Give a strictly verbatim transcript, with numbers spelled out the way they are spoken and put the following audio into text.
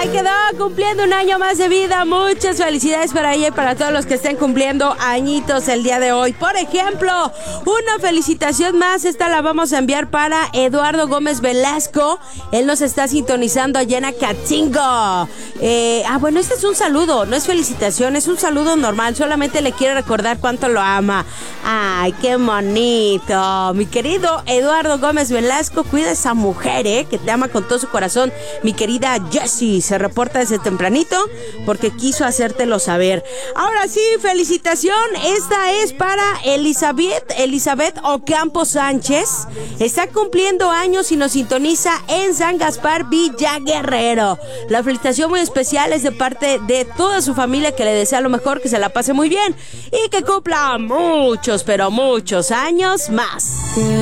Ahí quedó, cumpliendo un año más de vida. Muchas felicidades para ella y para todos los que estén cumpliendo añitos el día de hoy. Por ejemplo, una felicitación más. Esta la vamos a enviar para Eduardo Gómez Velasco. Él nos está sintonizando allá en Acatzingo. Eh, ah, bueno, este es un saludo, no es felicitación, es un saludo normal. Solamente le quiere recordar cuánto lo ama. Ay, qué bonito. Mi querido Eduardo Gómez Velasco, cuida a esa mujer, ¿eh? Que te ama con todo su corazón. Mi querida Jessie se reporta desde tempranito porque quiso hacértelo saber. Ahora sí, felicitación. Esta es para Elizabeth, Elizabeth Ocampo Sánchez. Está cumpliendo años y nos sintoniza en San Gaspar, Villa Guerrero. La felicitación muy especial es de parte de toda su familia, que le desea lo mejor, que se la pase muy bien y que cumpla muchos, pero muchos años más.